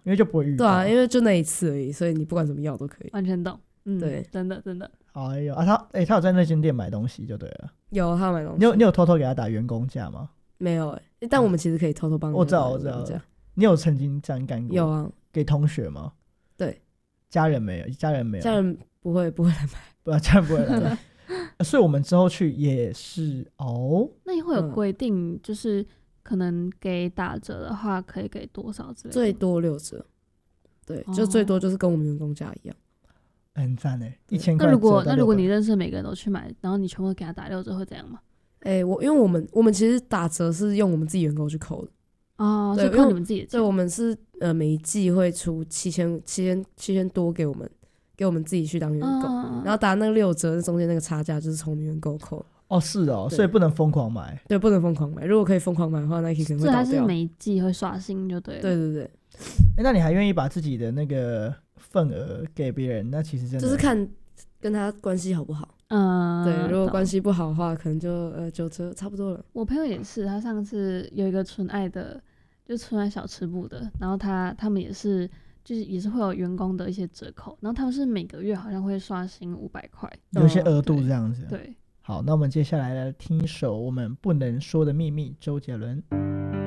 因为就不会遇到。 对啊，因为就那一次而已，所以你不管怎么要都可以。 完全懂。 对， 真的真的。 哎呦啊，他有在那间店买东西就对了。 有他买东西。 你有偷偷给他打员工价吗？ 没有但我们其实可以偷偷帮你。 我知道。你有曾经这样干过？ 有啊。 给同学吗？ 对。 家人没有。家人不会来买。 不，家人不会来。所以我们之后去也是那会有规定，就是可能给打折的话可以给多少之类的？ 最多6折。对，就最多就是跟我们员工价一样。 很赞，1000块。 那如果你认识每个人都去买，然后你全部给他打6折，会怎样吗？ 因为我们其实打折是用我们自己员工去扣的。 是扣你们自己的钱。 对，我们是每一季会出7000多给我们自己去当员工，然后打那个6折，中间那个差价就是从员工扣。 是所以不能疯狂买。 对，不能疯狂买。如果可以疯狂买的话，Nike可能会倒掉。 所以它是每一季会刷新就对了。 对。 那你还愿意把自己的那个份额给别人？那其实真的就是看跟他关系好不好。对，如果关系不好的话，可能就9折差不多了。 我朋友也是，他上次有一个纯爱的，就纯爱小吃部的，然后他们也是会有员工的一些折扣，然后他们是每个月好像会刷新500块， 有些额度这样子。 对。 好，那我们接下来来听一首我们不能说的秘密，周杰伦。